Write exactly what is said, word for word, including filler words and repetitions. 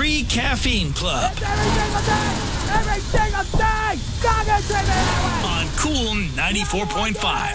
Free Caffeine Club. It's every single day! Every single day! Fucking treat me that way! On Cool ninety-four point five.